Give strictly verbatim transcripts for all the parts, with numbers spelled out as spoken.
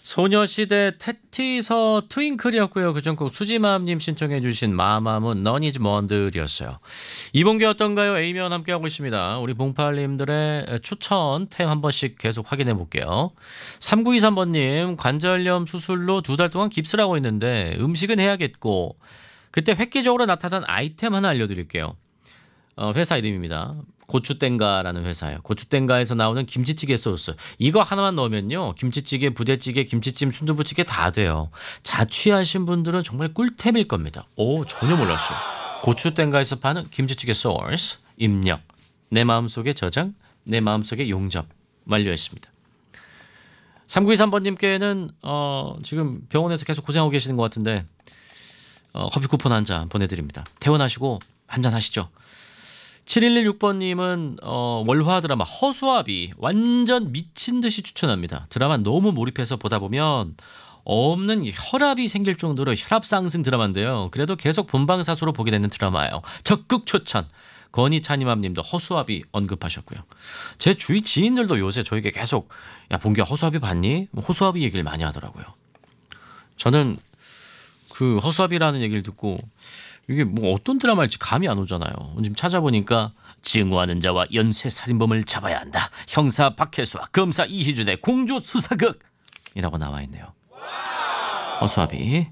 소녀시대 테티서 트윙클이었고요. 그전곡 수지맘님 신청해 주신 마마문 너니즈 먼들이었어요. 이봉규 어떤가요? A면 함께하고 있습니다. 우리 봉팔님들의 추천 템 한 번씩 계속 확인해 볼게요. 삼구이삼 번님 관절염 수술로 두 달 동안 깁스를 하고 있는데 음식은 해야겠고 그때 획기적으로 나타난 아이템 하나 알려드릴게요. 어, 회사 이름입니다. 고추땡가라는 회사예요. 고추땡가에서 나오는 김치찌개 소스. 이거 하나만 넣으면요. 김치찌개, 부대찌개, 김치찜, 순두부찌개 다 돼요. 자취하신 분들은 정말 꿀템일 겁니다. 오, 전혀 몰랐어요. 고추땡가에서 파는 김치찌개 소스 입력. 내 마음속에 저장, 내 마음속에 용접 완료했습니다. 삼구이삼 번님께는 어, 지금 병원에서 계속 고생하고 계시는 것 같은데 어, 커피 쿠폰 한 잔 보내드립니다. 퇴원하시고 한 잔 하시죠. 칠일일육 번님은 어, 월화 드라마 허수아비 완전 미친 듯이 추천합니다. 드라마 너무 몰입해서 보다 보면 없는 혈압이 생길 정도로 혈압 상승 드라마인데요. 그래도 계속 본방사수로 보게 되는 드라마예요. 적극 추천. 건희찬이맘님도 허수아비 언급하셨고요. 제 주위 지인들도 요새 저에게 계속 야 봉규야 허수아비 봤니? 허수아비 얘기를 많이 하더라고요. 저는 그 허수아비라는 얘기를 듣고 이게 뭐 어떤 드라마일지 감이 안 오잖아요. 지금 찾아보니까 증오하는 자와 연쇄살인범을 잡아야 한다. 형사 박혜수와 검사 이희준의 공조 수사극이라고 나와 있네요. 허수아비.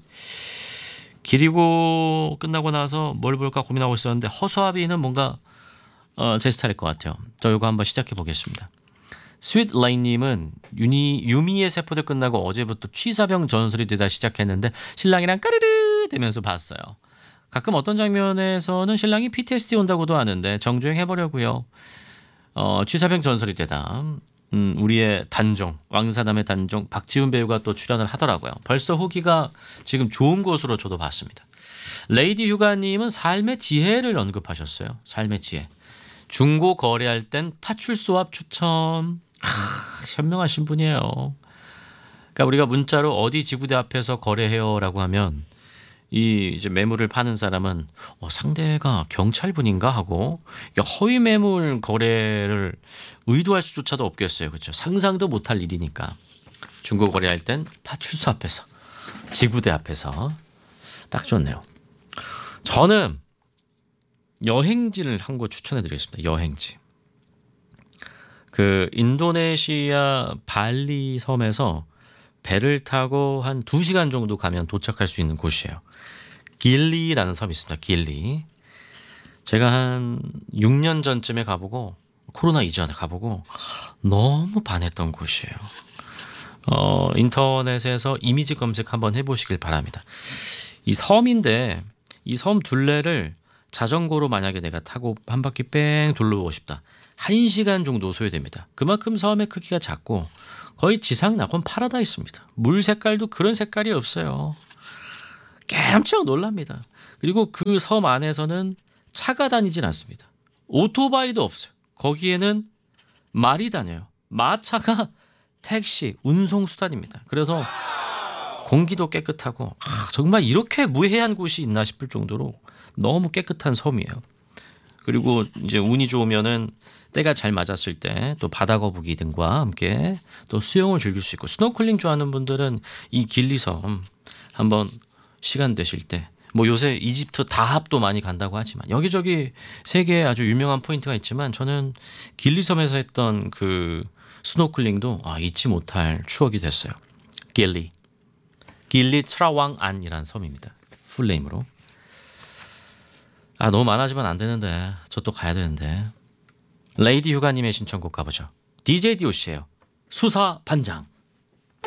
기리고 끝나고 나서 뭘 볼까 고민하고 있었는데 허수아비는 뭔가 어, 제 스타일일 것 같아요. 저 이거 한번 시작해 보겠습니다. 스윗라인님은 유니, 유미의 세포대 끝나고 어제부터 취사병 전설이 되다 시작했는데 신랑이랑 까르르 대면서 봤어요. 가끔 어떤 장면에서는 신랑이 피티에스디 온다고도 하는데 정주행 해보려고요. 어, 취사병 전설이 되다. 음, 우리의 단종, 왕사남의 단종 박지훈 배우가 또 출연을 하더라고요. 벌써 후기가 지금 좋은 것으로 저도 봤습니다. 레이디 휴가님은 삶의 지혜를 언급하셨어요. 삶의 지혜. 중고 거래할 땐 파출소합 추천. 하, 현명하신 분이에요. 그러니까 우리가 문자로 어디 지구대 앞에서 거래해요라고 하면 이 이제 매물을 파는 사람은 어, 상대가 경찰분인가 하고 허위 매물 거래를 의도할 수조차도 없겠어요. 그렇죠? 상상도 못할 일이니까 중고 거래할 땐 파출소 앞에서 지구대 앞에서 딱 좋네요. 저는 여행지를 한 곳 추천해드리겠습니다. 여행지. 그 인도네시아 발리 섬에서 배를 타고 한 두 시간 정도 가면 도착할 수 있는 곳이에요. 길리라는 섬이 있습니다. 길리. 제가 한 육 년 전쯤에 가보고 코로나 이전에 가보고 너무 반했던 곳이에요. 어, 인터넷에서 이미지 검색 한번 해보시길 바랍니다. 이 섬인데 이 섬 둘레를 자전거로 만약에 내가 타고 한 바퀴 뺑 둘러보고 싶다. 한 시간 정도 소요됩니다. 그만큼 섬의 크기가 작고 거의 지상 낙원 파라다이스입니다. 물 색깔도 그런 색깔이 없어요. 깜짝 놀랍니다. 그리고 그 섬 안에서는 차가 다니진 않습니다. 오토바이도 없어요. 거기에는 말이 다녀요. 마차가 택시, 운송수단입니다. 그래서 공기도 깨끗하고 아, 정말 이렇게 무해한 곳이 있나 싶을 정도로 너무 깨끗한 섬이에요. 그리고 이제 운이 좋으면은 때가 잘 맞았을 때 또 바다 거북이 등과 함께 또 수영을 즐길 수 있고 스노클링 좋아하는 분들은 이 길리섬 한번 시간 되실 때 뭐 요새 이집트 다합도 많이 간다고 하지만 여기저기 세계에 아주 유명한 포인트가 있지만 저는 길리섬에서 했던 그 스노클링도 아, 잊지 못할 추억이 됐어요. 길리. 길리 트라왕안이라는 섬입니다. 풀네임으로. 아 너무 많아지면 안 되는데 저 또 가야 되는데 레이디 휴가님의 신청곡 가보죠. 디제이 디오씨예요. 수사 반장.